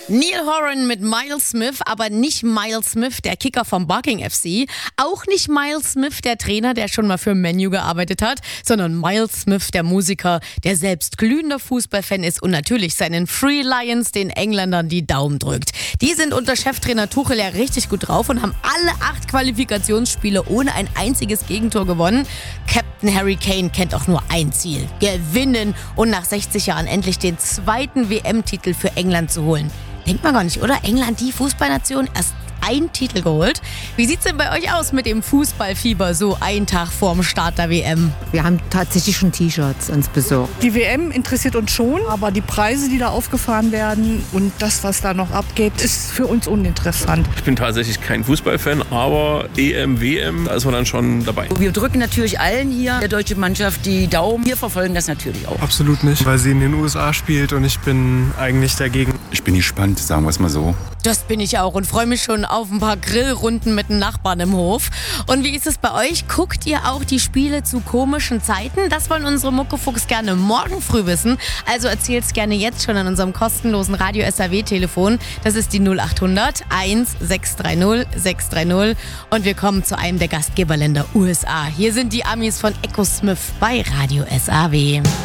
Neil Horan mit Miles Smith, aber nicht Miles Smith, der Kicker vom Barking FC. Auch nicht Miles Smith, der Trainer, der schon mal für Man U gearbeitet hat, sondern Miles Smith, der Musiker, der selbst glühender Fußballfan ist und natürlich seinen Free Lions, den Engländern, die Daumen drückt. Die sind unter Cheftrainer Tuchel ja richtig gut drauf und haben alle 8 Qualifikationsspiele ohne ein einziges Gegentor gewonnen. Captain Harry Kane kennt auch nur ein Ziel: gewinnen und nach 60 Jahren endlich den 2. WM-Titel für England zu holen. Denkt man gar nicht, oder? England, die Fußballnation, erst einen Titel geholt. Wie sieht's denn bei euch aus mit dem Fußballfieber, so einen Tag vorm Start der WM? Wir haben tatsächlich schon T-Shirts uns besorgt. Die WM interessiert uns schon, aber die Preise, die da aufgefahren werden und das, was da noch abgeht, ist für uns uninteressant. Ich bin tatsächlich kein Fußballfan, aber EM, WM, da ist man dann schon dabei. Wir drücken natürlich allen hier, der deutschen Mannschaft, die Daumen. Wir verfolgen das natürlich auch. Absolut nicht, weil sie in den USA spielt und ich bin eigentlich dagegen. Ich bin gespannt, sagen wir es mal so. Das bin ich auch und freue mich schon auf ein paar Grillrunden mit den Nachbarn im Hof. Und wie ist es bei euch? Guckt ihr auch die Spiele zu komischen Zeiten? Das wollen unsere Muckefuchs gerne morgen früh wissen. Also erzählt's gerne jetzt schon an unserem kostenlosen Radio SAW-Telefon. Das ist die 0800 1630 630. Und wir kommen zu einem der Gastgeberländer USA. Hier sind die Amis von Echo Smith bei Radio SAW.